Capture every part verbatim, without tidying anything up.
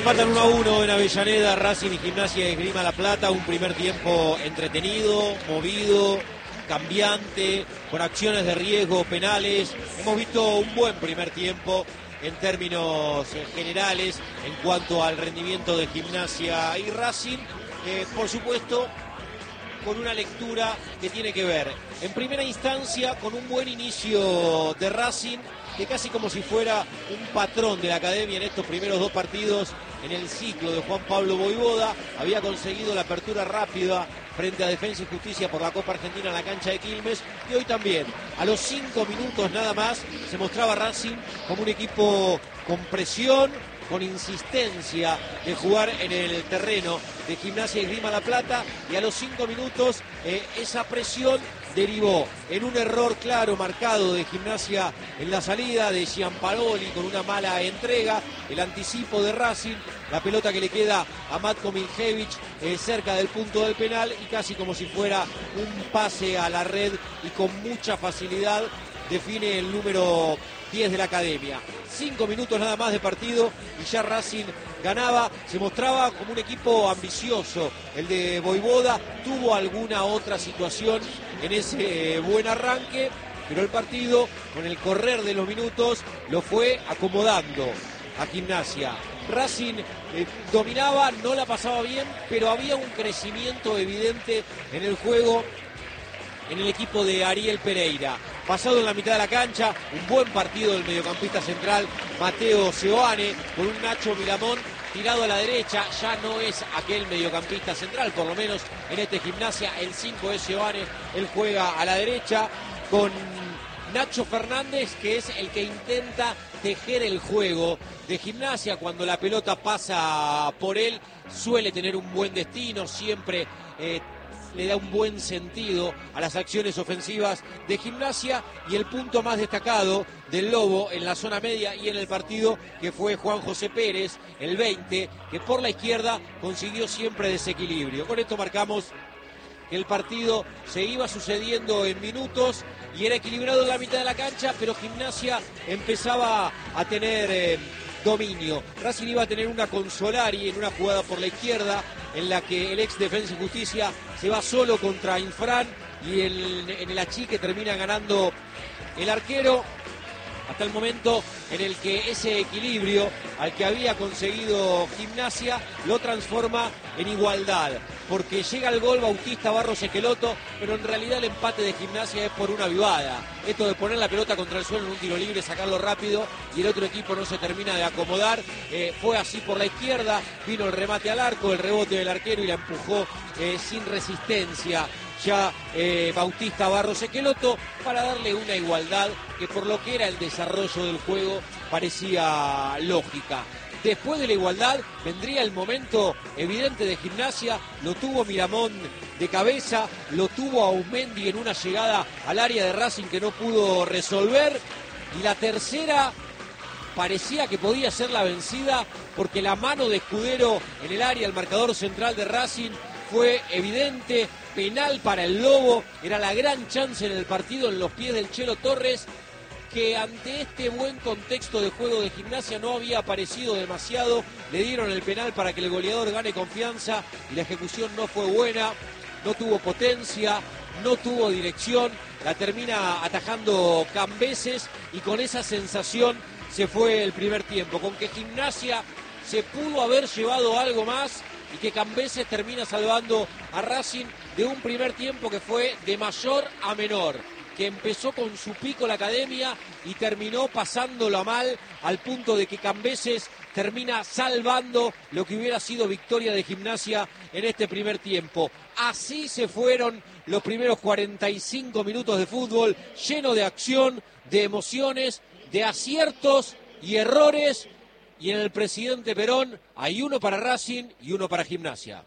Empatan uno a uno en Avellaneda, Racing y Gimnasia de Esgrima La Plata. Un primer tiempo entretenido, movido, cambiante, con acciones de riesgo, penales. Hemos visto un buen primer tiempo en términos generales en cuanto al rendimiento de Gimnasia y Racing. Eh, por supuesto, con una lectura que tiene que ver, en primera instancia, con un buen inicio de Racing, que casi como si fuera un patrón de la academia en estos primeros dos partidos en el ciclo de Juan Pablo Voivoda, había conseguido la apertura rápida frente a Defensa y Justicia por la Copa Argentina en la cancha de Quilmes, y hoy también, a los cinco minutos nada más, se mostraba Racing como un equipo con presión, con insistencia de jugar en el terreno de Gimnasia y Esgrima La Plata, y a los cinco minutos eh, esa presión derivó en un error claro, marcado de Gimnasia en la salida de Gianparoli con una mala entrega, el anticipo de Racing, la pelota que le queda a Matko Miljevic eh, cerca del punto del penal, y casi como si fuera un pase a la red, y con mucha facilidad define el número diez de la academia. Cinco minutos nada más de partido y ya Racing ganaba, se mostraba como un equipo ambicioso. El de Voivoda tuvo alguna otra situación en ese buen arranque, pero el partido, con el correr de los minutos, lo fue acomodando a Gimnasia. Racing eh, dominaba, no la pasaba bien, pero había un crecimiento evidente en el juego en el equipo de Ariel Pereira. Pasado en la mitad de la cancha, un buen partido del mediocampista central Mateo Seoane, con un Nacho Milamón tirado a la derecha. Ya no es aquel mediocampista central, por lo menos en este Gimnasia, el cinco es Seoane, él juega a la derecha, con Nacho Fernández, que es el que intenta tejer el juego de Gimnasia. Cuando la pelota pasa por él, suele tener un buen destino, siempre eh, le da un buen sentido a las acciones ofensivas de Gimnasia, y el punto más destacado del Lobo en la zona media y en el partido, que fue Juan José Pérez, el veinte, que por la izquierda consiguió siempre desequilibrio. Con esto marcamos que el partido se iba sucediendo en minutos y era equilibrado en la mitad de la cancha, pero Gimnasia empezaba a tener eh, dominio. Racing iba a tener una con Solari en una jugada por la izquierda, en la que el ex Defensa y Justicia se va solo contra Infran, y el, en el achique termina ganando el arquero, hasta el momento en el que ese equilibrio al que había conseguido Gimnasia lo transforma en igualdad, porque llega el gol Bautista Barros Esqueloto, pero en realidad el empate de Gimnasia es por una vivada. Esto de poner la pelota contra el suelo en un tiro libre, sacarlo rápido, y el otro equipo no se termina de acomodar. Eh, fue así por la izquierda, vino el remate al arco, el rebote del arquero, y la empujó eh, sin resistencia ya eh, Bautista Barros Esqueloto, para darle una igualdad que, por lo que era el desarrollo del juego, parecía lógica. Después de la igualdad vendría el momento evidente de Gimnasia. Lo tuvo Miramón de cabeza, lo tuvo Aumendi en una llegada al área de Racing que no pudo resolver, y la tercera parecía que podía ser la vencida, porque la mano de Escudero en el área, el marcador central de Racing, fue evidente. Penal para el Lobo, era la gran chance en el partido en los pies del Chelo Torres, que ante este buen contexto de juego de Gimnasia no había aparecido demasiado. Le dieron el penal para que el goleador gane confianza, y la ejecución no fue buena, no tuvo potencia, no tuvo dirección, la termina atajando Cambeses, y con esa sensación se fue el primer tiempo, con que Gimnasia se pudo haber llevado algo más, y que Cambeses termina salvando a Racing de un primer tiempo que fue de mayor a menor, que empezó con su pico la academia y terminó pasándola mal, al punto de que Cambeses termina salvando lo que hubiera sido victoria de Gimnasia en este primer tiempo. Así se fueron los primeros cuarenta y cinco minutos de fútbol, lleno de acción, de emociones, de aciertos y errores. Y en el Presidente Perón hay uno para Racing y uno para Gimnasia.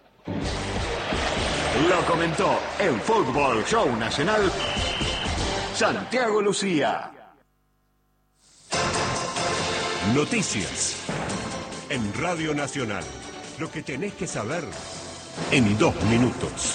Lo comentó en Fútbol Show Nacional Santiago Lucía. Noticias en Radio Nacional. Lo que tenés que saber en dos minutos.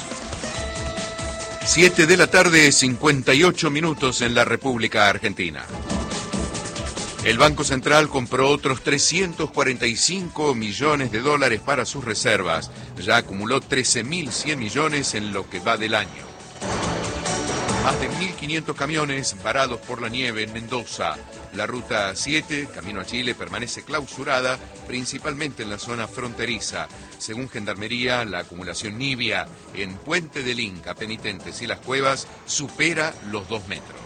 Siete de la tarde, cincuenta y ocho minutos en la República Argentina. El Banco Central compró otros trescientos cuarenta y cinco millones de dólares para sus reservas. Ya acumuló trece mil cien millones en lo que va del año. Más de mil quinientos camiones varados por la nieve en Mendoza. La ruta siete, camino a Chile, permanece clausurada, principalmente en la zona fronteriza. Según Gendarmería, la acumulación nibia en Puente del Inca, Penitentes y Las Cuevas supera los dos metros.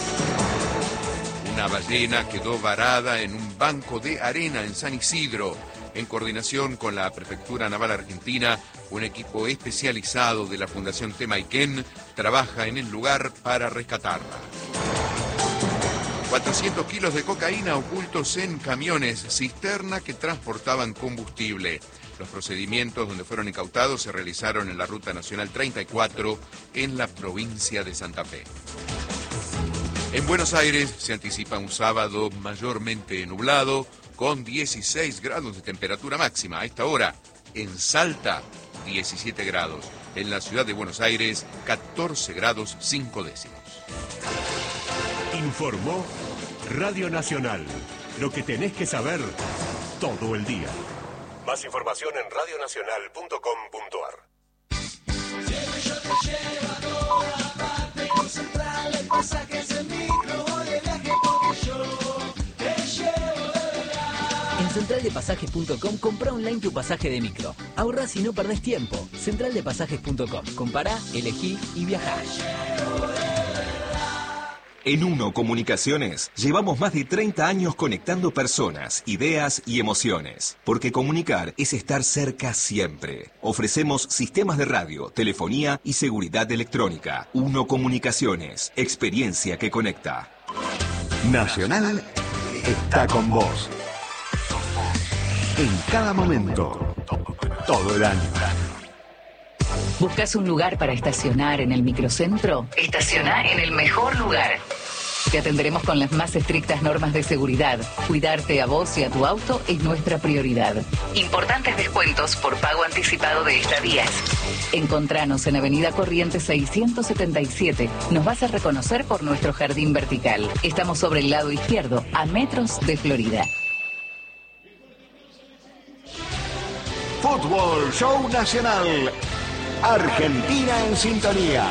Una ballena quedó varada en un banco de arena en San Isidro. En coordinación con la Prefectura Naval Argentina, un equipo especializado de la Fundación Temaiken trabaja en el lugar para rescatarla. cuatrocientos kilos de cocaína ocultos en camiones cisterna que transportaban combustible. Los procedimientos donde fueron incautados se realizaron en la Ruta Nacional treinta y cuatro en la provincia de Santa Fe. En Buenos Aires se anticipa un sábado mayormente nublado con dieciséis grados de temperatura máxima. A esta hora, en Salta, diecisiete grados. En la ciudad de Buenos Aires, catorce grados cinco décimos. Informó Radio Nacional. Lo que tenés que saber todo el día. Más información en radio nacional punto com punto a r. En central de pasajes punto com compra online tu pasaje de micro. Ahorrás y no perdés tiempo. central de pasajes punto com. Compará, elegí y viajá. En Uno Comunicaciones llevamos más de treinta años conectando personas, ideas y emociones. Porque comunicar es estar cerca siempre. Ofrecemos sistemas de radio, telefonía y seguridad electrónica. Uno Comunicaciones, experiencia que conecta. Nacional está con vos. En cada momento, todo el año. ¿Buscas un lugar para estacionar en el microcentro? Estaciona en el mejor lugar. Te atenderemos con las más estrictas normas de seguridad. Cuidarte a vos y a tu auto es nuestra prioridad. Importantes descuentos por pago anticipado de estadías. Encontranos en Avenida Corrientes seiscientos setenta y siete. Nos vas a reconocer por nuestro jardín vertical. Estamos sobre el lado izquierdo, a metros de Florida. Fútbol Show Nacional. Argentina en sintonía.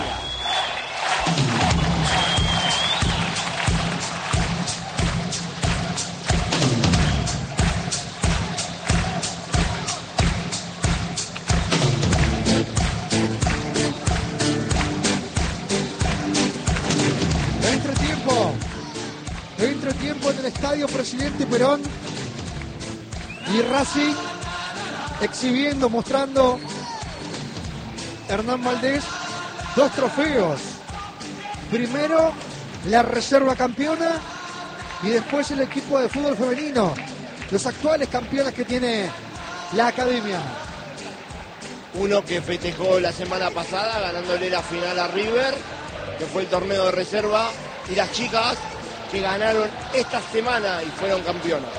Entretiempo. Entretiempo en el Estadio Presidente Perón. Y Racing exhibiendo, mostrando Hernán Valdés dos trofeos. Primero la reserva campeona y después el equipo de fútbol femenino, los actuales campeones que tiene la academia. Uno que festejó la semana pasada ganándole la final a River, que fue el torneo de reserva, y las chicas que ganaron esta semana y fueron campeonas.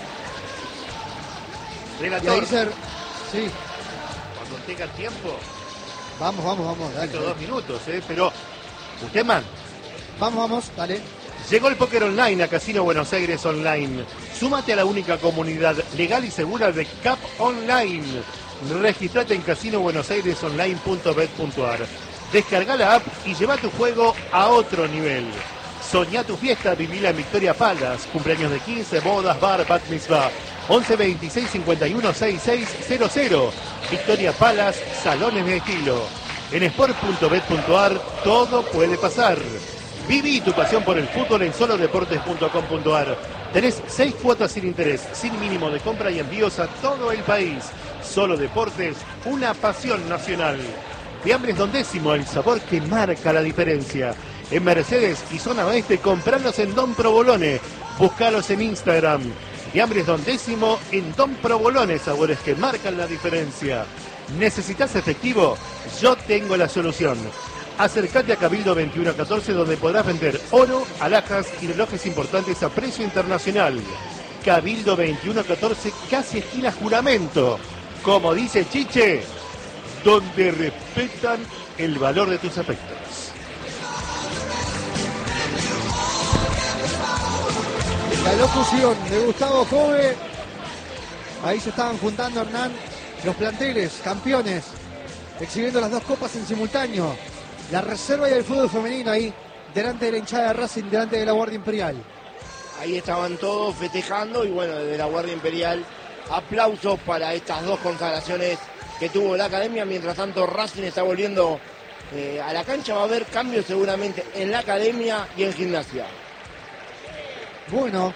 Relator, ser, sí. Cuando tenga tiempo. Vamos, vamos, vamos, dale. Dos minutos, ¿eh? Pero, ¿usted, man? Vamos, vamos, dale. Llegó el póker online a Casino Buenos Aires Online. Súmate a la única comunidad legal y segura de C A P Online. Registrate en casino buenos aires online punto bet punto a r. Descarga la app y lleva tu juego a otro nivel. Soñá tu fiesta, vivila en Victoria Palace. Cumpleaños de quince, bodas, bar, bat mitzvah. once veintiséis cincuenta y uno sesenta y seis cero cero. Victoria Palace, salones de estilo. En sport punto bet punto a r todo puede pasar. Viví tu pasión por el fútbol en solo deportes punto com punto a r. Tenés seis cuotas sin interés, sin mínimo de compra y envíos a todo el país. Solo Deportes, una pasión nacional. Fiambres Don Décimo, el sabor que marca la diferencia. En Mercedes y zona oeste, compralos en Don Provolone. Búscalos en Instagram. Fiambres Don Décimo en Don Provolone, sabores que marcan la diferencia. ¿Necesitas efectivo? Yo tengo la solución. Acércate a Cabildo veintiuno catorce, donde podrás vender oro, alhajas y relojes importantes a precio internacional. Cabildo veintiuno catorce, casi esquina Juramento. Como dice Chiche, donde respetan el valor de tus afectos. La locución de Gustavo Jove. Ahí se estaban juntando, Hernán, los planteles, campeones, exhibiendo las dos copas en simultáneo. La reserva y el fútbol femenino ahí, delante de la hinchada de Racing, delante de la Guardia Imperial. Ahí estaban todos festejando y bueno, desde la Guardia Imperial, aplausos para estas dos consagraciones que tuvo la academia. Mientras tanto, Racing está volviendo eh, a la cancha. Va a haber cambios seguramente en la academia y en gimnasia. Bueno,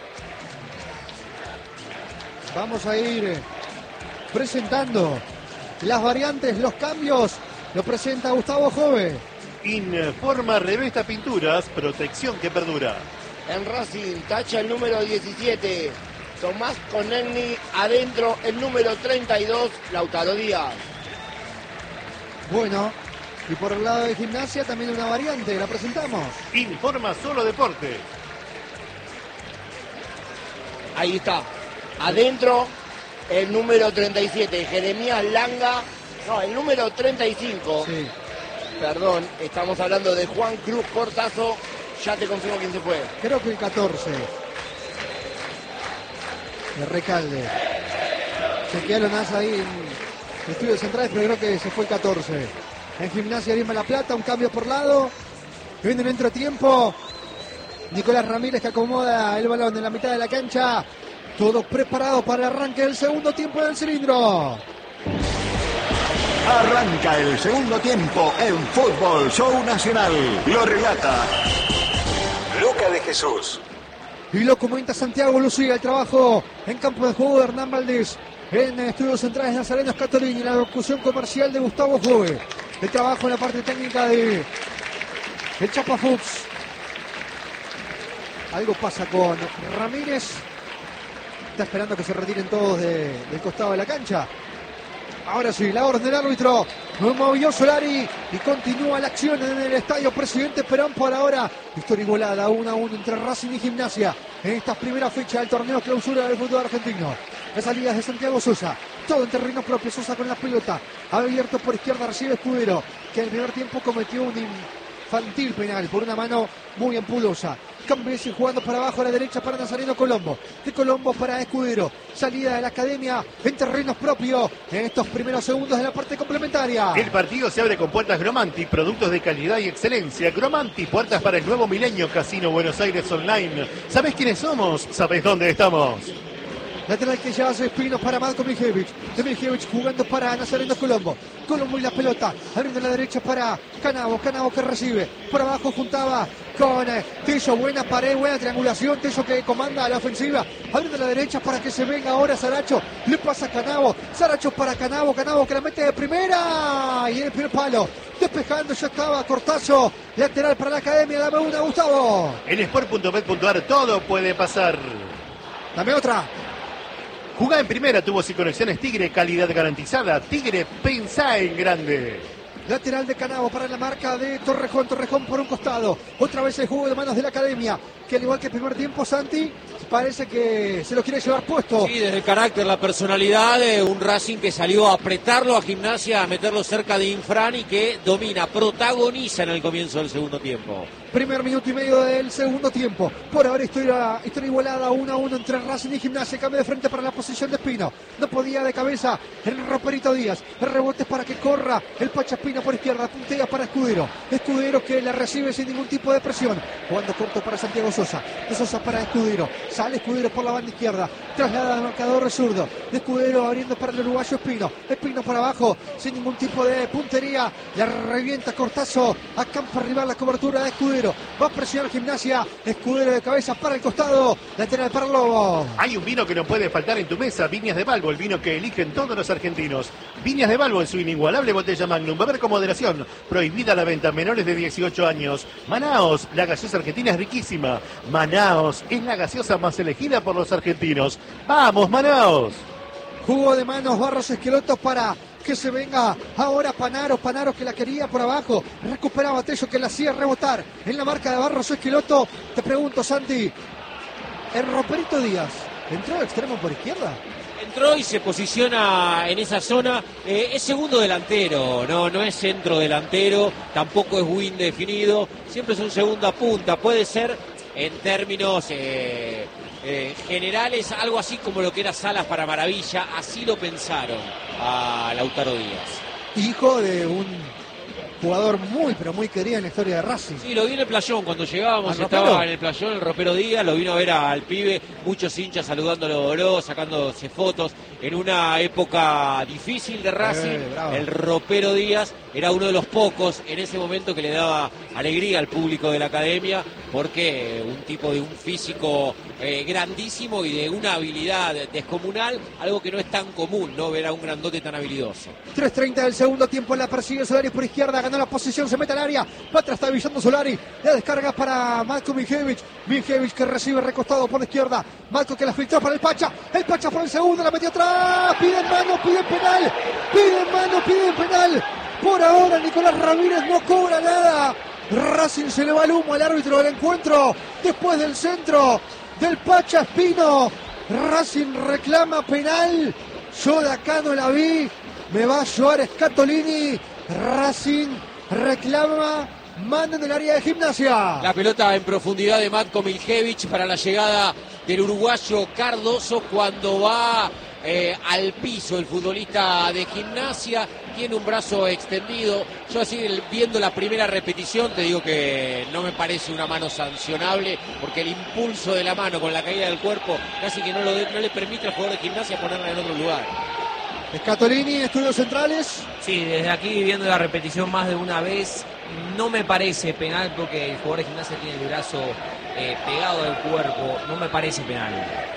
vamos a ir presentando las variantes, los cambios. Lo presenta Gustavo Jove. Informa Revesta Pinturas, protección que perdura. En Racing, tacha el número diecisiete, Tomás Conegni. Adentro, el número treinta y dos, Lautaro Díaz. Bueno, y por el lado de gimnasia también una variante, la presentamos. Informa Solo Deporte. Ahí está. Adentro, el número treinta y siete, Jeremías Langa. No, el número treinta y cinco. Sí. Perdón, estamos hablando de Juan Cruz Cortazo. Ya te confirmo quién se fue. Creo que el catorce. De Recalde. Chequearon ahí en estudios centrales, pero creo que se fue el catorce. En gimnasia Grima La Plata, un cambio por lado. Viene un entretiempo. Nicolás Ramírez que acomoda el balón en la mitad de la cancha. Todo preparado para el arranque del segundo tiempo del cilindro. Arranca el segundo tiempo en Fútbol Show Nacional. Lo relata Luca de Jesús. Y lo comenta Santiago Lucía. El trabajo en campo de juego de Hernán Valdés. En estudios centrales Nazarenos Catolini. La locución comercial de Gustavo Jove. El trabajo en la parte técnica de el Chapa Fuchs. Algo pasa con Ramírez. Está esperando que se retiren todos de, del costado de la cancha. Ahora sí, la orden del árbitro. Movió Solari y continúa la acción en el estadio Presidente Perón. Por ahora, historia igualada, uno a uno entre Racing y Gimnasia en estas primeras fechas del torneo clausura del fútbol argentino. Las salidas de Santiago Sosa, todo en terreno propio. Sosa con la pelota, abierto por izquierda, recibe Escudero, que en el primer tiempo cometió un infantil penal por una mano muy ampulosa. Cambesi jugando para abajo a la derecha para Nazareno Colombo. De Colombo para Escudero. Salida de la academia en terrenos propios en estos primeros segundos de la parte complementaria. El partido se abre con puertas Gromanti, productos de calidad y excelencia. Gromanti, puertas para el nuevo milenio. Casino Buenos Aires Online. ¿Sabés quiénes somos? ¿Sabés dónde estamos? Lateral que ya hace Espinos para Marco Miljevich. De Miljevich jugando para Nazareno Colombo. Colombo y la pelota. Abriendo la derecha para Canavo. Canavo que recibe. Por abajo juntaba con eh, Tello. Buena pared, buena triangulación. Tello que comanda a la ofensiva. Abriendo la derecha para que se venga ahora Saracho. Le pasa a Canavo. Saracho para Canavo. Canavo que la mete de primera. Y en el primer palo. Despejando ya estaba Cortazo. Lateral para la academia. Dame una, Gustavo. En sport punto bet punto ar todo puede pasar. Dame otra. Jugá en primera, tubos y conexiones Tigre, calidad garantizada. Tigre, pensá en grande. Lateral de Canavo para la marca de Torrejón. Torrejón por un costado. Otra vez el juego de manos de la academia. Que al igual que el primer tiempo, Santi, parece que se lo quiere llevar puesto. Sí, desde el carácter, la personalidad de un Racing que salió a apretarlo a Gimnasia, a meterlo cerca de Infran y que domina, protagoniza en el comienzo del segundo tiempo. Primer minuto y medio del segundo tiempo. Por ahora historia, historia igualada uno a uno entre Racing y Gimnasia. Cambio de frente para la posición de Espino. No podía de cabeza el Roperito Díaz. El rebote es para que corra el Pacha Espino por izquierda. Puntea para Escudero. Escudero que la recibe sin ningún tipo de presión. Jugando corto para Santiago Sosa. De Sosa para Escudero. Sale Escudero por la banda izquierda. Traslada al marcador zurdo. De Escudero abriendo para el uruguayo Espino. Espino para abajo sin ningún tipo de puntería. Le revienta Cortazo. A campo rival la cobertura de Escudero. Va a presionar Gimnasia. Escudero de cabeza para el costado. Lateral para Lobo. Hay un vino que no puede faltar en tu mesa. Viñas de Balbo, el vino que eligen todos los argentinos. Viñas de Balbo en su inigualable botella Magnum. Beber con moderación. Prohibida la venta a menores de dieciocho años. Manaos, la gaseosa argentina es riquísima. Manaos es la gaseosa más elegida por los argentinos. ¡Vamos, Manaos! Jugo de manos Barros Esqueloto para que se venga ahora Panaro. Panaro que la quería por abajo. Recuperaba Tello que la hacía rebotar en la marca de Barros Esqueloto. Te pregunto, Santi, el Roperito Díaz entró al extremo por izquierda. Entró y se posiciona en esa zona. Eh, es segundo delantero, no, no es centro delantero, tampoco es win definido, siempre es un segunda punta. Puede ser en términos eh, eh, generales, algo así como lo que era Salas para Maravilla, así lo pensaron a Lautaro Díaz. Hijo de un jugador muy, pero muy querido en la historia de Racing. Sí, lo vi en el playón, cuando llegábamos ¿Al estaba ropero? en el playón el ropero Díaz, lo vino a ver al pibe, muchos hinchas saludándolo, sacándose fotos, en una época difícil de Racing, Eh, bravo. el ropero Díaz era uno de los pocos en ese momento que le daba alegría al público de la academia, porque un tipo de un físico eh, grandísimo y de una habilidad descomunal, algo que no es tan común, ¿no? Ver a un grandote tan habilidoso. tres treinta del segundo tiempo, la persigue Solari por izquierda, ganó la posición, se mete al área, va atrás, está visando Solari, la descarga para Marco Mijevic, Mijevic que recibe recostado por la izquierda, Marco que la filtró para el Pacha, el Pacha por el segundo, la metió atrás, piden mano, piden penal, piden mano, piden penal, por ahora Nicolás Ramírez no cobra nada, Racing se le va el humo al árbitro del encuentro, después del centro del Pacha Espino, Racing reclama penal, yo de acá no la vi, me va a ayudar Scatolini, Racing reclama mano en el área de Gimnasia. La pelota en profundidad de Matko Miljevich para la llegada del uruguayo Cardoso cuando va eh, al piso el futbolista de Gimnasia, tiene un brazo extendido. Yo así viendo la primera repetición te digo que no me parece una mano sancionable porque el impulso de la mano con la caída del cuerpo casi que no, lo de, no le permite al jugador de Gimnasia ponerla en otro lugar. Scatolini, estudios centrales. Sí, desde aquí viendo la repetición más de una vez, no me parece penal porque el jugador de Gimnasia tiene el brazo eh, pegado al cuerpo, no me parece penal.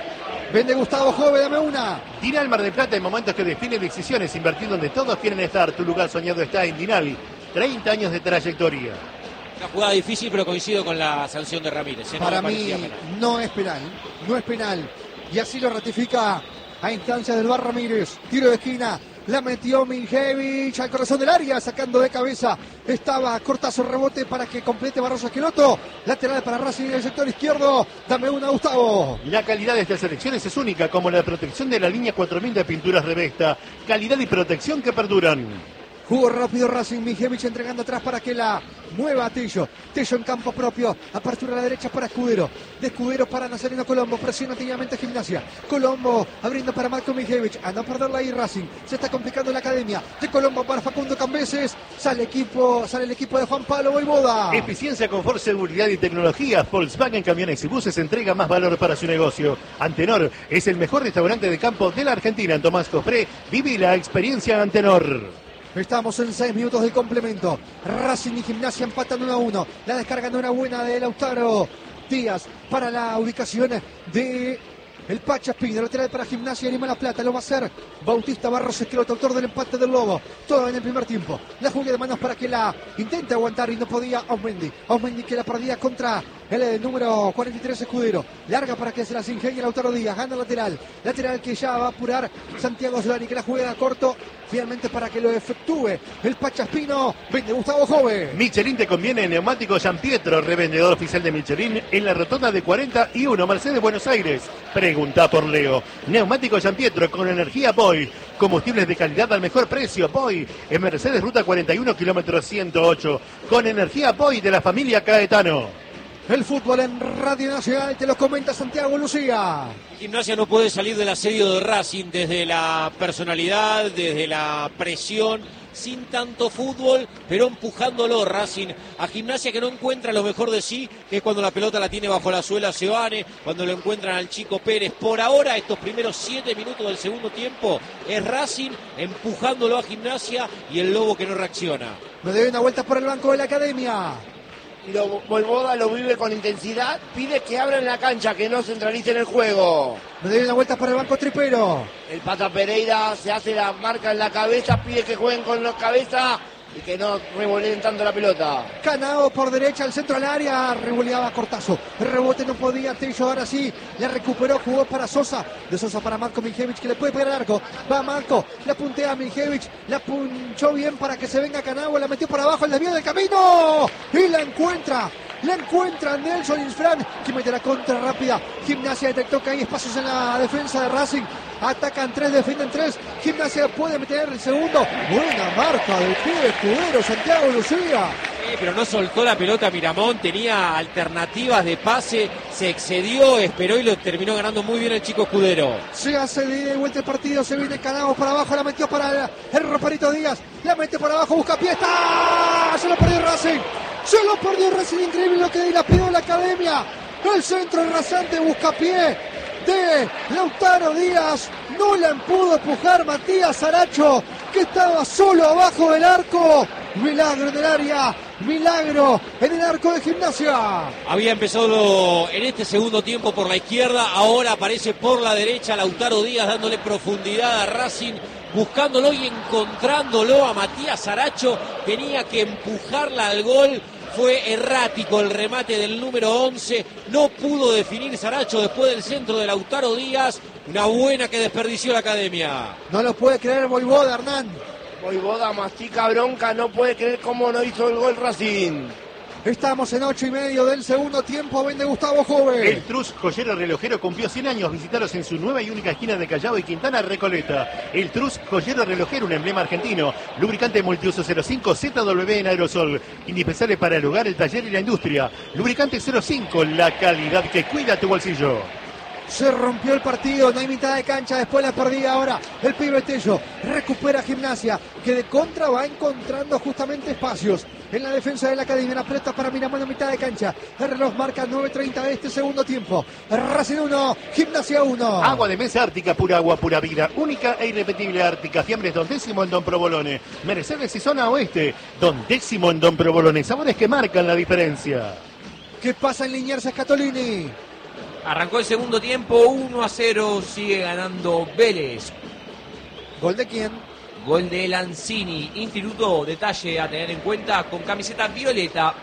Vende Gustavo Jove, dame una. Dinal Mar del Plata en momentos que definen decisiones, invertir donde todos quieren estar. Tu lugar soñado está en Dinal. treinta años de trayectoria. Una jugada difícil, pero coincido con la sanción de Ramírez. ¿eh? No Para me mí parecía penal. no es penal, no es penal. Y así lo ratifica a instancias del Bar Ramírez. Tiro de esquina, la metió Miljevich al corazón del área, sacando de cabeza. Estaba Cortazo, rebote para que complete Barroso Esqueloto. Lateral para Racing en el sector izquierdo. Dame una, Gustavo. La calidad de estas selecciones es única, como la protección de la línea cuatro mil de pinturas Revesta. Calidad y protección que perduran. Jugó rápido Racing, Miljevich entregando atrás para que la mueva a Tello. Tello en campo propio, apertura a la derecha para Escudero. De Escudero para Nazareno Colombo, presiona activamente Gimnasia. Colombo abriendo para Marco Miljevich, a no perderla ahí Racing. Se está complicando la academia. De Colombo para Facundo Cambeses. Sale equipo, sale el equipo de Juan Pablo Voivoda. Eficiencia, confort, seguridad y tecnología. Volkswagen Camiones y Buses entrega más valor para su negocio. Antenor es el mejor restaurante de campo de la Argentina. En Tomás Cofré, viví la experiencia Antenor. Estamos en seis minutos del complemento. Racing y Gimnasia empatan uno a uno. La descarga no era buena de Lautaro Díaz para la ubicación de el Pacha Espino. Lateral para Gimnasia y Lima La Plata. Lo va a hacer Bautista Barros Esqueloto, autor del empate del Lobo. Todo en el primer tiempo. La jugué de manos para que la intente aguantar y no podía Osmendi. Osmendi que la perdía contra el, el número cuarenta y tres Escudero. Larga para que se las ingenie Lautaro Díaz. Gana lateral. Lateral que ya va a apurar Santiago Solari, que la juega a corto. Finalmente para que lo efectúe el Pacha Espino. Vende Gustavo Jove. Michelin te conviene, neumático San Pietro, revendedor oficial de Michelin en la rotonda de cuarenta y uno, Mercedes, Buenos Aires. Pregunta por Leo. Neumático San Pietro con energía Boy. Combustibles de calidad al mejor precio. Boy en Mercedes, ruta cuarenta y uno, kilómetro ciento ocho. Con energía Boy de la familia Caetano. El fútbol en Radio Nacional, te lo comenta Santiago Lucía. Gimnasia no puede salir del asedio de Racing desde la personalidad, desde la presión, sin tanto fútbol, pero empujándolo Racing a Gimnasia, que no encuentra lo mejor de sí, que es cuando la pelota la tiene bajo la suela Seoane, cuando lo encuentran al Chico Pérez. Por ahora, estos primeros siete minutos del segundo tiempo, es Racing empujándolo a Gimnasia y el Lobo que no reacciona. Me doy una vuelta por el banco de la academia. Y lo, Voivoda lo vive con intensidad, pide que abran la cancha, que no centralicen el juego. Me doy una vuelta por el banco Tripero. El Pata Pereira se hace la marca en la cabeza, pide que jueguen con la cabeza y que no revoleen tanto la pelota. Canao por derecha, al centro al área, revoleaba Cortazo. El rebote no podía, Tello ahora sí, la recuperó, jugó para Sosa. De Sosa para Marco Miljevich, que le puede pegar al arco. Va Marco, la puntea a Miljevich, la punchó bien para que se venga Canao, la metió para abajo, el desvío del camino. Y la encuentra, la encuentra Nelson Insfran, que mete la contra rápida. Gimnasia detectó que hay espacios en la defensa de Racing. Atacan tres, defienden tres. Gimnasia puede meter el segundo. Buena marca del pibe Escudero, Santiago Lucía. Sí, pero no soltó la pelota Miramón, tenía alternativas de pase, se excedió, esperó y lo terminó ganando muy bien el chico Escudero. Se hace de ida y vuelta el partido, se viene Canagos para abajo, la metió para el Roperito Díaz, la mete para abajo, busca pie, está, se lo perdió Racing, se lo perdió Racing, increíble lo que dilapidó la academia, el centro rasante, busca pie de Lautaro Díaz, no la pudo empujar Matías Saracho, que estaba solo abajo del arco. Milagro en el área, milagro en el arco de Gimnasia. Había empezado en este segundo tiempo por la izquierda, ahora aparece por la derecha Lautaro Díaz dándole profundidad a Racing, buscándolo y encontrándolo a Matías Saracho. Tenía que empujarla al gol. Fue errático el remate del número once, no pudo definir Saracho después del centro de Lautaro Díaz. Una buena que desperdició la academia. No lo puede creer Voivoda, Hernán. Voivoda mastica bronca, no puede creer cómo no hizo el gol Racing. Estamos en ocho y medio del segundo tiempo. Vende Gustavo Jove. El Trus Joyero Relojero cumplió cien años. Visitaros en su nueva y única esquina de Callao y Quintana Recoleta. El Trus Joyero Relojero, un emblema argentino. Lubricante multiuso cero cinco Z W en aerosol. Indispensable para el hogar, el taller y la industria. Lubricante cero cinco, la calidad que cuida tu bolsillo. Se rompió el partido, no hay mitad de cancha, después la perdida ahora. El pibe Tello recupera Gimnasia, que de contra va encontrando justamente espacios en la defensa de la academia. La pelota para Miramón a mitad de cancha. El reloj marca nueve treinta de este segundo tiempo. Racing uno, Gimnasia uno. Agua de mesa Ártica, pura agua, pura vida. Única e irrepetible Ártica. Fiambres Don Décimo en Don Provolone. Mercedes y zona oeste. Don Décimo en Don Provolone. Sabores que marcan la diferencia. ¿Qué pasa en Liniers Scatolini? Arrancó el segundo tiempo, uno a cero, sigue ganando Vélez. ¿Gol de quién? Gol de Lanzini. Instituto, detalle a tener en cuenta, con camiseta violeta.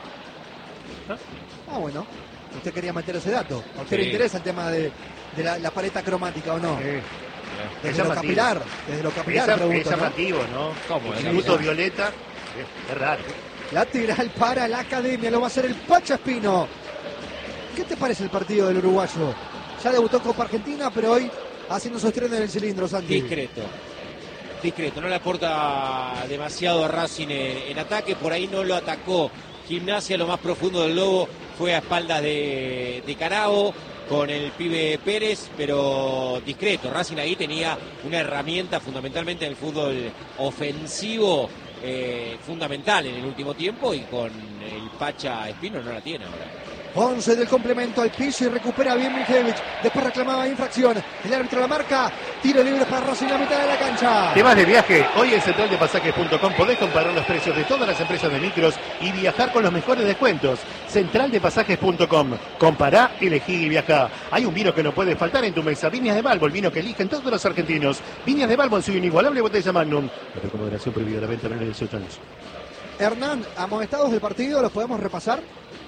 Ah, bueno. Usted quería meter ese dato. ¿A usted Sí. le interesa el tema de, de la, la paleta cromática o no? Sí. Desde Es lo llamativo. capilar. Desde lo capilar, Es, pregunto, es ¿no? llamativo, ¿no? ¿Cómo es? Instituto Violeta. Es, es raro. Lateral para la academia, lo va a hacer el Pacha Espino. ¿Qué te parece el partido del uruguayo? Ya debutó en Copa Argentina, pero hoy haciendo su estreno en el cilindro, Santi. Discreto. Discreto, no le aporta demasiado a Racing en, en ataque, por ahí no lo atacó Gimnasia, lo más profundo del Lobo fue a espaldas de, de Canavo con el pibe Pérez, pero discreto. Racing ahí tenía una herramienta fundamentalmente en el fútbol ofensivo, eh, fundamental en el último tiempo, y con el Pacha Espino no la tiene ahora. once del complemento al piso y recupera bien Mijevich. Después reclamaba infracción. El árbitro la marca. Tiro libre para Racing en la mitad de la cancha. ¿Te vas de viaje? Hoy en central de pasajes punto com podés comparar los precios de todas las empresas de micros y viajar con los mejores descuentos. central de pasajes punto com. Compará, elegí y viajá. Hay un vino que no puede faltar en tu mesa. Viñas de Balbo, el vino que eligen todos los argentinos. Viñas de Balbo en su inigualable botella Magnum. La recomendación prohibida la venta menores de dieciocho años. Hernán, amonestados del partido, ¿los podemos repasar?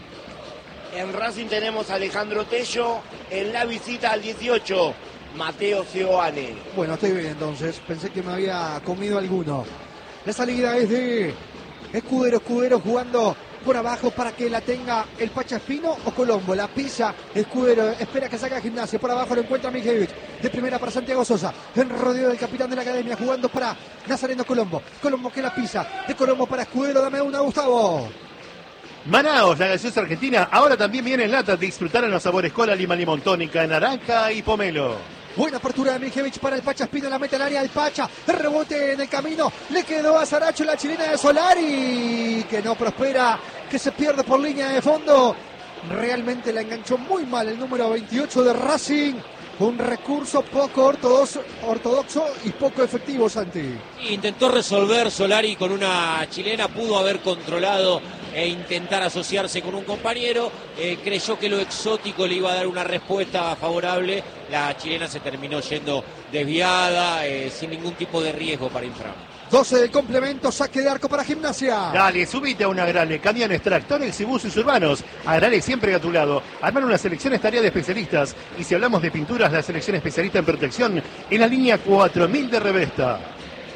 En Racing tenemos a Alejandro Tello, en la visita al dieciocho, Mateo Seoane. Bueno, estoy bien entonces. Pensé que me había comido alguno. La salida es de Escudero. Escudero jugando por abajo para que la tenga el Pacha Espino o Colombo. La pisa Escudero. Espera que saca Gimnasia. Por abajo lo encuentra Mijevich. De primera para Santiago Sosa. En rodeo del capitán de la academia jugando para Nazareno Colombo. Colombo que la pisa. De Colombo para Escudero. Dame una, Gustavo. Manaos, la gaseosa argentina, ahora también viene en lata. Disfrutar los sabores cola, lima, limón, tónica, naranja y pomelo. Buena apertura de Mijevich para el Pacha Espino, la mete al área del Pacha, el rebote en el camino, le quedó a Saracho la chilena de Solari, que no prospera, que se pierde por línea de fondo. Realmente la enganchó muy mal el número veintiocho de Racing. Un recurso poco ortodoxo, ortodoxo y poco efectivo, Santi. Intentó resolver Solari con una chilena, pudo haber controlado e intentar asociarse con un compañero, eh, creyó que lo exótico le iba a dar una respuesta favorable, la chilena se terminó yendo desviada, eh, sin ningún tipo de riesgo para Infram. doce del complemento, saque de arco para Gimnasia. Dale, subite a un Agrale, camiones, tractores y buses urbanos. Agrale siempre a tu lado. Armar una selección es tarea de especialistas. Y si hablamos de pinturas, la selección especialista en protección en la línea cuatro mil de Revesta.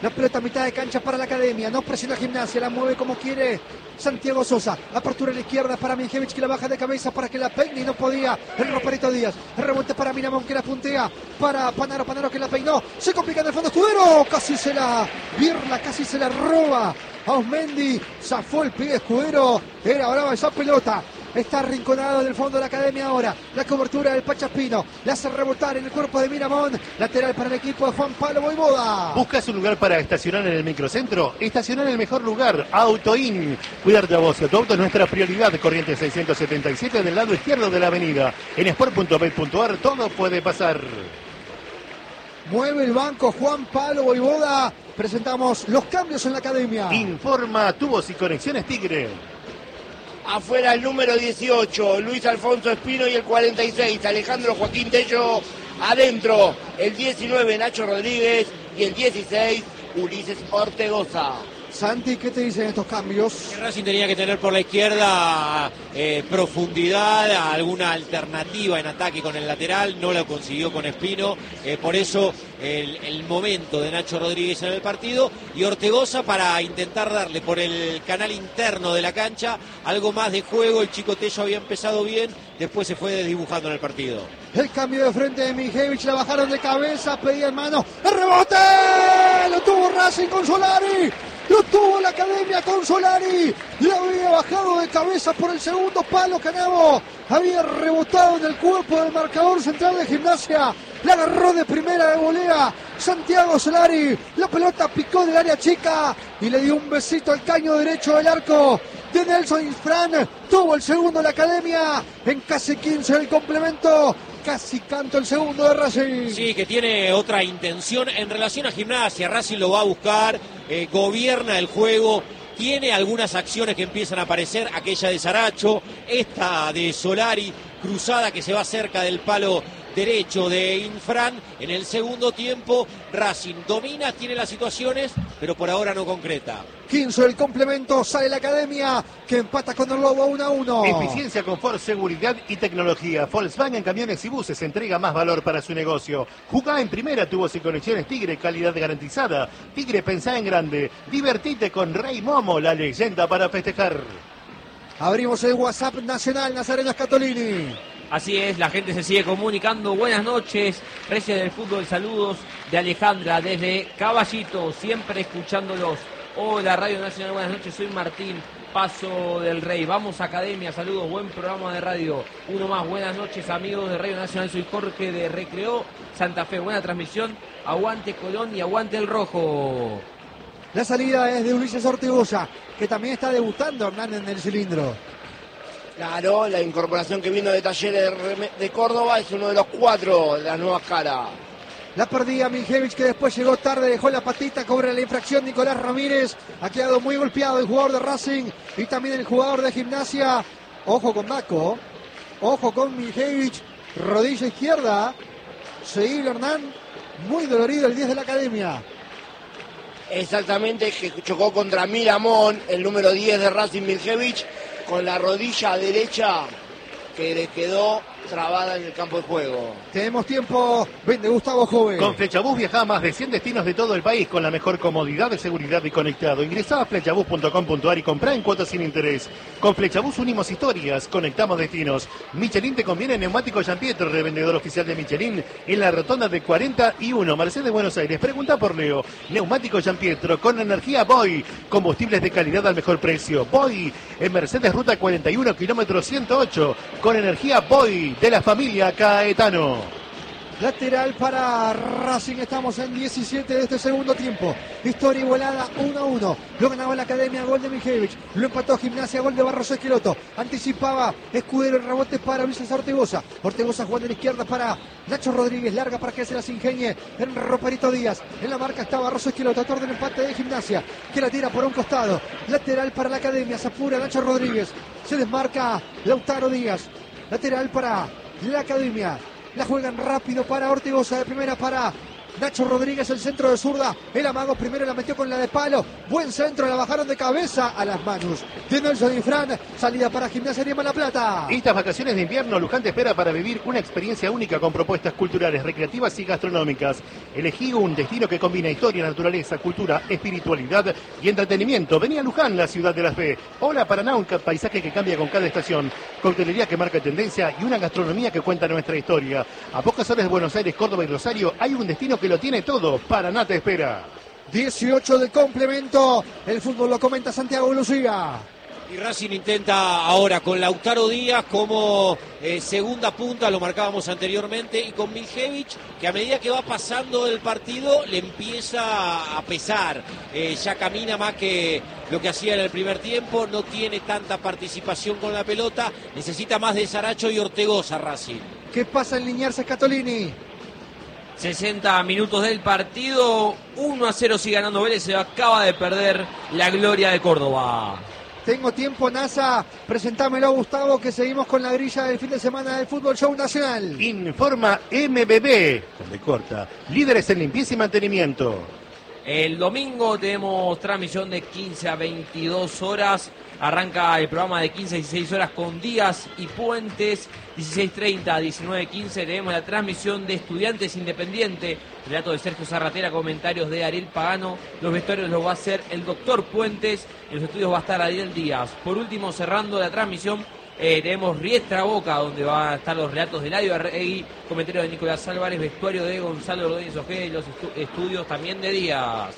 La pelota a mitad de cancha para la Academia. No presiona Gimnasia, la mueve como quiere Santiago Sosa. Apertura en la izquierda para Mijevich, que la baja de cabeza para que la peine y no podía. El Roperito Díaz. El rebote para Miramón, que la puntea para Panaro. Panaro que la peinó. Se complica en el fondo Escudero. Casi se la birla, casi se la roba a Osmendi. Zafó el pie Escudero. Era brava esa pelota. Está arrinconado en el fondo de la Academia ahora. La cobertura del Pachaspino. La hace rebotar en el cuerpo de Miramón. Lateral para el equipo de Juan Pablo Voivoda. ¿Buscas un lugar para estacionar en el microcentro? Estacionar en el mejor lugar. Autoin. Cuidarte a vos y a tu auto es nuestra prioridad. Corriente seiscientos setenta y siete del lado izquierdo de la avenida. En sport punto bet punto ar todo puede pasar. Mueve el banco Juan Pablo Voivoda. Presentamos los cambios en la Academia. Informa Tubos y Conexiones Tigre. Afuera el número dieciocho, Luis Alfonso Espino, y el cuarenta y seis, Alejandro Joaquín Tello. Adentro, el diecinueve, Nacho Rodríguez, y el dieciséis, Ulises Ortegoza. Santi, ¿qué te dicen estos cambios? Racing tenía que tener por la izquierda eh, profundidad, alguna alternativa en ataque con el lateral, no lo consiguió con Espino, eh, por eso el, el momento de Nacho Rodríguez en el partido, y Ortegoza para intentar darle por el canal interno de la cancha algo más de juego. El chico Tello había empezado bien, después se fue desdibujando en el partido. El cambio de frente de Mijevich, la bajaron de cabeza, pedía en mano, ¡el rebote! Lo tuvo Racing con Solari. Lo tuvo la Academia con Solari. La había bajado de cabeza por el segundo palo. Canavo había rebotado en el cuerpo del marcador central de Gimnasia. La agarró de primera de volea Santiago Solari. La pelota picó del área chica y le dio un besito al caño derecho del arco de Nelson Infran. Tuvo el segundo la Academia en casi quince del complemento. Casi canto el segundo de Racing. Sí, que tiene otra intención en relación a Gimnasia. Racing lo va a buscar, eh, gobierna el juego, tiene algunas acciones que empiezan a aparecer, aquella de Saracho, esta de Solari, cruzada que se va cerca del palo derecho de Infran. En el segundo tiempo Racing domina, tiene las situaciones, pero por ahora no concreta. quince del complemento, sale la Academia que empata con el Lobo uno a uno. Eficiencia, confort, seguridad y tecnología. Volkswagen Camiones y Buses entrega más valor para su negocio. Jugá en primera, Tubos y Conexiones Tigre, calidad garantizada. Tigre, pensá en grande. Divertite con Rey Momo, la leyenda para festejar. Abrimos el WhatsApp nacional, Nazareno Scatolini. Así es, la gente se sigue comunicando. Buenas noches, Reyes del Fútbol, saludos de Alejandra desde Caballito, siempre escuchándolos. Hola Radio Nacional, buenas noches, soy Martín, Paso del Rey. Vamos Academia, saludos, buen programa de radio. Uno más, buenas noches amigos de Radio Nacional, soy Jorge de Recreo, Santa Fe, buena transmisión. Aguante Colón y aguante el Rojo. La salida es de Ulises Ortegoza, que también está debutando Hernán en el cilindro. Claro, la incorporación que vino de Talleres de Córdoba es uno de los cuatro de las nuevas caras. La perdía Mijevich, que después llegó tarde, dejó la patita, cobra la infracción Nicolás Ramírez. Ha quedado muy golpeado el jugador de Racing y también el jugador de Gimnasia. Ojo con Maco, ojo con Mijevich, rodilla izquierda. Seguible Hernán, muy dolorido el diez de la Academia. Exactamente, que chocó contra Miramón, el número diez de Racing, Mijevich, con la rodilla derecha que le quedó trabada en el campo de juego. Tenemos tiempo, vende Gustavo Jove. Con Flechabús viaja a más de cien destinos de todo el país con la mejor comodidad de seguridad y conectado. Ingresá a flechabús punto com punto ar y comprá en cuotas sin interés. Con Flechabús unimos historias, conectamos destinos. Michelin te conviene neumático Gianpietro, revendedor oficial de Michelin en la rotonda de cuarenta y uno, Mercedes, Buenos Aires. Pregunta por Leo. Neumático Gianpietro con energía Boy. Combustibles de calidad al mejor precio. Boy en Mercedes Ruta cuarenta y uno, kilómetro ciento ocho. Con energía Boy de la familia Caetano. Lateral para Racing, estamos en diecisiete de este segundo tiempo. Historia igualada uno a uno. Lo ganaba la Academia, gol de Mijevich. Lo empató Gimnasia, gol de Barros Esqueloto. Anticipaba Escudero, el rebote para Ulises Ortegoza. Ortegoza jugando a la izquierda para Nacho Rodríguez. Larga para que se las ingenie en Roperito Díaz. En la marca está Barros Esqueloto. Autor del empate de Gimnasia, que la tira por un costado. Lateral para la Academia, se apura Nacho Rodríguez. Se desmarca Lautaro Díaz. Lateral para la Academia. La juegan rápido para Ortegoza, de primera para Nacho Rodríguez, el centro de zurda. El amago primero la metió con la de palo. Buen centro, la bajaron de cabeza a las manos de Nelson y Fran. Salida para Gimnasia Grima La Plata. Estas vacaciones de invierno, Luján te espera para vivir una experiencia única con propuestas culturales, recreativas y gastronómicas. Elegí un destino que combina historia, naturaleza, cultura, espiritualidad y entretenimiento. Vení a Luján, la ciudad de las fe. Hola Paraná, un paisaje que cambia con cada estación. Coctelería que marca tendencia y una gastronomía que cuenta nuestra historia. A pocas horas de Buenos Aires, Córdoba y Rosario hay un destino que lo tiene todo. Paraná te espera. dieciocho de complemento. El fútbol lo comenta Santiago Lucía. Y Racing intenta ahora con Lautaro Díaz como eh, segunda punta, lo marcábamos anteriormente, y con Miljevic, que a medida que va pasando el partido le empieza a pesar. Eh, ya camina más que lo que hacía en el primer tiempo, no tiene tanta participación con la pelota, necesita más de Saracho y Ortegoza Racing. ¿Qué pasa en Liniers Scatolini? sesenta minutos del partido, uno a cero sigue ganando Vélez, se acaba de perder la gloria de Córdoba. Tengo tiempo, NASA. Presentámelo, Gustavo, que seguimos con la grilla del fin de semana del Fútbol Show Nacional. Informa M B B, donde corta, líderes en limpieza y mantenimiento. El domingo tenemos transmisión de quince a veintidós horas. Arranca el programa de quince a dieciséis horas con Díaz y Puentes. dieciséis treinta a diecinueve quince tenemos la transmisión de Estudiantes Independiente. Relato de Sergio Zarratera, comentarios de Ariel Pagano. Los vestuarios los va a hacer el doctor Puentes. En los estudios va a estar Ariel Díaz. Por último, cerrando la transmisión, eh, tenemos Riestra Boca, donde van a estar los relatos de Eladio Arregui, comentarios de Nicolás Álvarez, vestuario de Gonzalo Ordóñez Ojeda y los estu- estudios también de Díaz.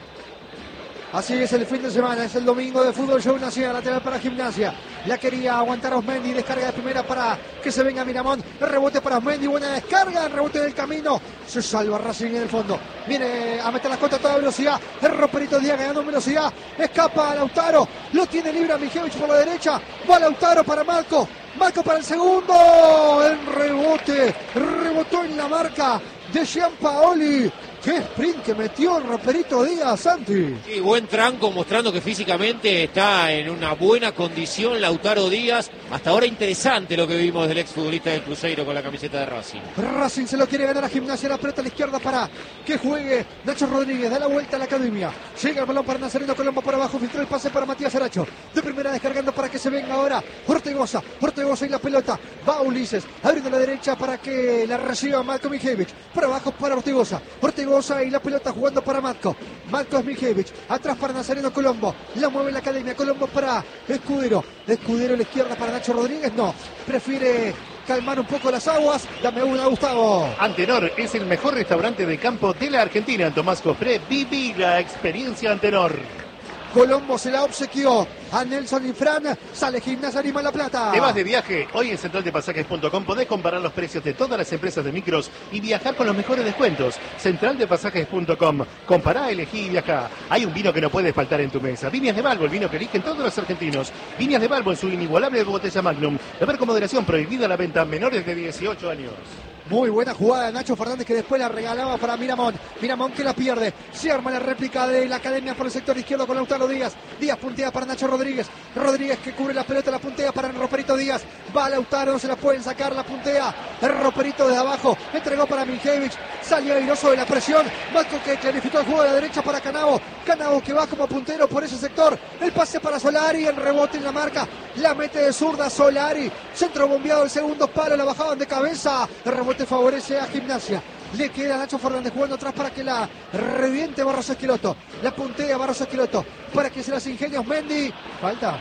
Así es el fin de semana, es el domingo de Fútbol Show Nacional, lateral para Gimnasia. La quería aguantar Osmendi, descarga de primera para que se venga Miramón. El rebote para Osmendi, buena descarga, el rebote del camino. Se salva Racing en el fondo. Viene a meter las contra a toda velocidad. El Roperito Díaz ganando velocidad. Escapa a Lautaro. Lo tiene libre a Miljevic por la derecha. Va Lautaro para Marco. Marco para el segundo. El rebote. Rebotó en la marca de Gianpaoli. ¡Qué sprint que metió el Roperito Díaz, Santi! Sí, buen tranco, mostrando que físicamente está en una buena condición Lautaro Díaz. Hasta ahora interesante lo que vimos del exfutbolista del Cruzeiro con la camiseta de Racing. Racing se lo quiere ganar a Gimnasia, la pelota a la izquierda para que juegue Nacho Rodríguez, da la vuelta a la academia. Llega el balón para Nazareno Colombo por abajo, filtró el pase para Matías Saracho. De primera descargando para que se venga ahora Ortegoza. Ortegoza y la pelota. Va Ulises, abriendo la derecha para que la reciba Marco Miljevic. Por abajo para Ortegoza. Ortegoza y la pelota jugando para Matko. Matko es Miljevic. Atrás para Nazareno Colombo. La mueve la academia. Colombo para Escudero. Escudero a la izquierda para Nacho Rodríguez. No. Prefiere calmar un poco las aguas. Dame una, Gustavo. Antenor es el mejor restaurante de campo de la Argentina. Tomás Cofré, viví la experiencia Antenor. Colombo se la obsequió a Nelson y Fran. Sale Gimnasia Grima La Plata. ¿Te vas de viaje? Hoy en central de pasajes punto com podés comparar los precios de todas las empresas de micros y viajar con los mejores descuentos. central de pasajes punto com. Compará, elegí y viajá. Hay un vino que no puede faltar en tu mesa. Viñas de Balbo, el vino que eligen todos los argentinos. Viñas de Balbo en su inigualable botella Magnum. Beber con moderación, prohibida la venta a menores de dieciocho años. Muy buena jugada de Nacho Fernández, que después la regalaba para Miramón. Miramón que la pierde. Se arma la réplica de la academia por el sector izquierdo con Lautaro Díaz. Díaz puntea para Nacho Rodríguez. Rodríguez que cubre la pelota, la puntea para el Roperito Díaz. Va Lautaro, no se la pueden sacar, la puntea. El Roperito desde abajo. Entregó para Miljevic. Salió airoso de la presión. Marco que clarificó el juego de la derecha para Canavo. Canavo que va como puntero por ese sector. El pase para Solari. El rebote en la marca. La mete de zurda Solari. Centro bombeado, el segundo palo. La bajaban de cabeza. El rebote favorece a Gimnasia. Le queda a Nacho Fernández jugando atrás para que la reviente Barros Esqueloto. La puntea Barros Esqueloto para que se las ingenie Osmendi. Falta.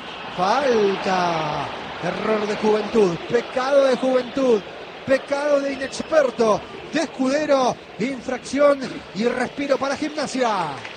Falta. Error de juventud. Pecado de juventud. Pecado de inexperto. De Escudero. Infracción y respiro para Gimnasia.